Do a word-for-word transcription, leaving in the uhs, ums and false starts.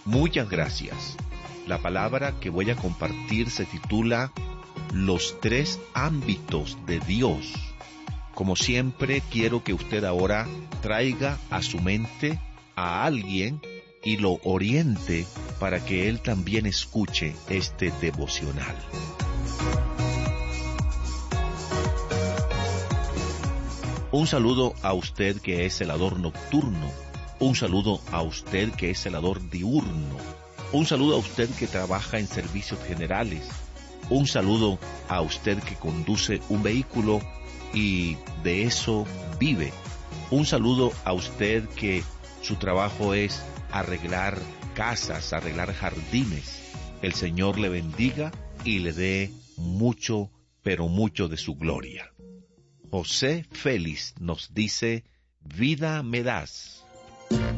Muchas gracias. La palabra que voy a compartir se titula Los tres ámbitos de Dios. Como siempre, quiero que usted ahora traiga a su mente a alguien y lo oriente para que él también escuche este devocional. Un saludo a usted que es celador nocturno. Un saludo a usted que es celador diurno. Un saludo a usted que trabaja en servicios generales. Un saludo a usted que conduce un vehículo y de eso vive. Un saludo a usted que su trabajo es arreglar casas, arreglar jardines. El Señor le bendiga y le dé mucho, pero mucho de su gloria. José Félix nos dice, vida me das.